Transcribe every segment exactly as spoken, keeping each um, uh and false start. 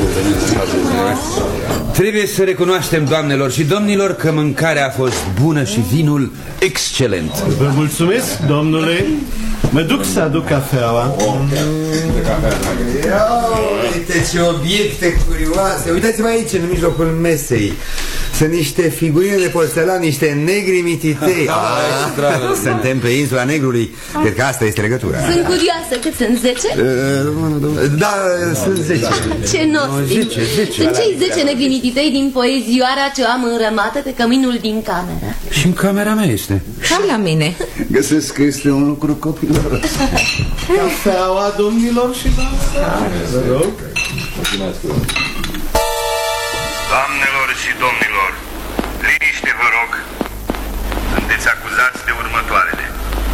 Trebuie să recunoaștem, doamnelor și domnilor, că mâncarea a fost bună și vinul excelent. Vă mulțumesc, domnule. Mă duc să aduc cafeaua. Uite ce obiecte curioase. Uitați-vă aici, în mijlocul mesei. Sunt niște figurine de porțelan, niște negri mititei. Ah, suntem pe insula Negrului. Cred că asta este legătura. Sunt curioasă, cât sunt? Zece? Da, sunt zece. Ce nostim. Sunt cei zece negri mititei din poezioara ce o am înrămată pe căminul din cameră. Și în camera mea este. Ca la mine. Găsesc că este un lucru copilor. Cafeaua, domnilor și doamnelor. Vă rog. Doamnelor și domnilor, liniște vă rog. Sunteți acuzați de următoarele.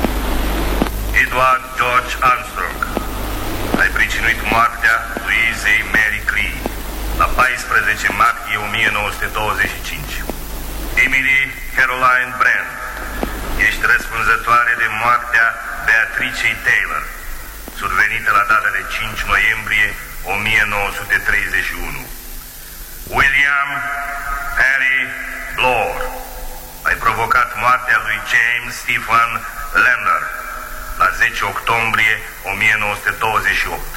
Edward George Armstrong, ai pricinuit moartea lui Izei Mary Cree la paisprezece martie o mie nouă sute douăzeci și cinci. Emily Caroline Brand, ești răspunzătoare de moartea Beatricei Taylor, survenită la data de cinci noiembrie o mie nouă sute treizeci și unu. William Harry Bloor, ai provocat moartea lui James Stephen Lander la zece octombrie o mie nouă sute douăzeci și opt.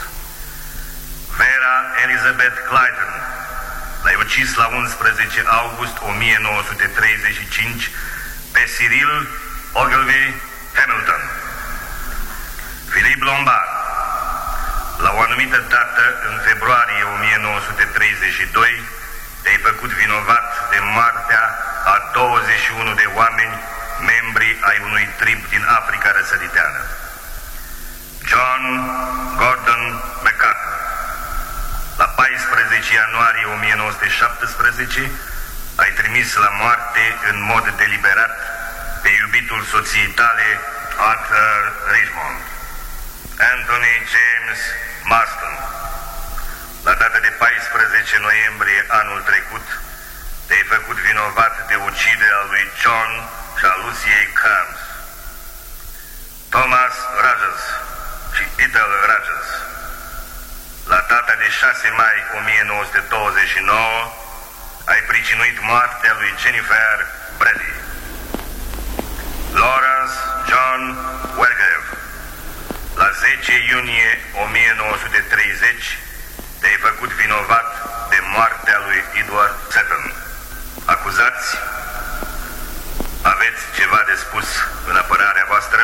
Vera Elizabeth Clayton, l-ai ucis la unsprezece august o mie nouă sute treizeci și cinci pe Cyril Ogilvy Hamilton. Philip Lombard, la o anumită dată, în februarie o mie nouă sute treizeci și doi, te-ai făcut vinovat de moartea a douăzeci și unu de oameni, membri ai unui trib din Africa răsăriteană. John Gordon MacArthur, la paisprezece ianuarie o mie nouă sute șaptesprezece, ai trimis la moarte în mod deliberat pe iubitul soției tale, Arthur Richmond. Anthony James Marston, la data de paisprezece noiembrie anul trecut, te-ai făcut vinovat de uciderea lui John și a Luciei Carnes. Thomas Rogers și Ethel Rogers, la data de șase mai o mie nouă sute douăzeci și nouă, ai pricinuit moartea lui Jennifer Brady. Lawrence John Wargrave, la zece iunie o mie nouă sute treizeci, te-ai făcut vinovat de moartea lui Edward Seton. Acuzați? Aveți ceva de spus în apărarea voastră?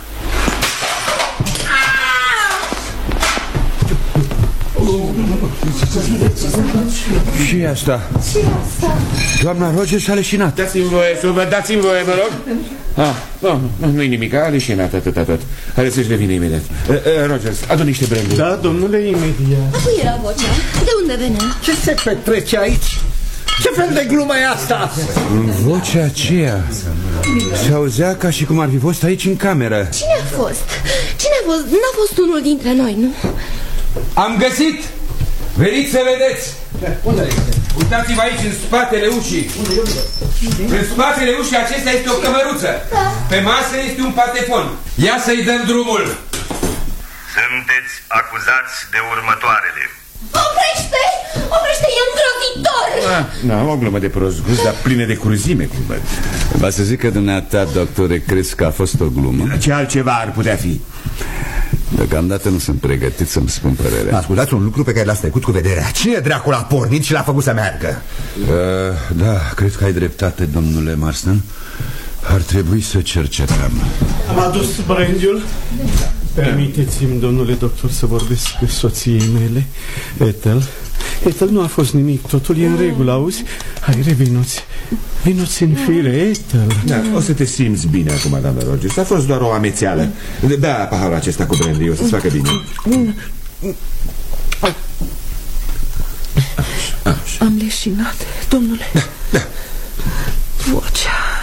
Și asta? Ce asta? Doamna Rogers a leșinat. Dați-mi voie să vă dați-mi voie, vă rog. Ah, nu, nu-i nimic, a leșinat atât, atât. Are să-și revină imediat. uh, uh, Rogers, adu niște brandy. Da, domnule, imediat. A cui era vocea? De unde venea? Ce se petrece aici? Ce fel de glumă e asta? În vocea aceea se auzea ca și cum ar fi fost aici în cameră. Cine a fost? Cine a fost? N-a fost unul dintre noi, nu? Am găsit! Veniți să vedeți! Uitați-vă aici, în spatele ușii. În spatele ușii acestea este o cămăruță. Pe masă este un patefon. Ia să-i dăm drumul. Sunteți acuzați de următoarele. Oprește! Oprește, e îngrozitor! Ah, da, o glumă de prost gust, dar plină de cruzime, cum văd. Va să zic că dumneata, doctore, crezi că a fost o glumă? Ce altceva ar putea fi? Deocamdată nu sunt pregătit să-mi spun părerea. Ascultați un lucru pe care l-ați trecut cu vederea. Cine dracul a pornit și l-a făcut să meargă? Uh, da, cred că ai dreptate, domnule Marston. Ar trebui să cercetăm. Am adus brandiul. Permiteți-mi, domnule doctor, să vorbesc cu soției mele, Ethel. Ethel, nu a fost nimic, totul e în regulă, auzi? Hai, revinoți. Vinoți în fire, Ethel. Da, o să te simți bine acum, doamnă Rogers. A fost doar o amețeală. Da, paharul acesta cu brandy, o să-ți facă bine. Am leșinat, domnule. Da, da. Vocea...